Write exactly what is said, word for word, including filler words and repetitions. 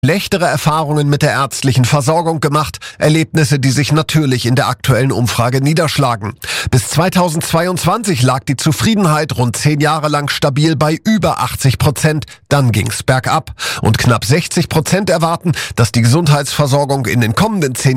Schlechtere Erfahrungen mit der ärztlichen Versorgung gemacht, Erlebnisse, die sich natürlich in der aktuellen Umfrage niederschlagen. Bis zweitausendzweiundzwanzig lag die Zufriedenheit rund zehn Jahre lang stabil bei über achtzig Prozent, dann ging's bergab. Und knapp sechzig Prozent erwarten, dass die Gesundheitsversorgung in den kommenden zehn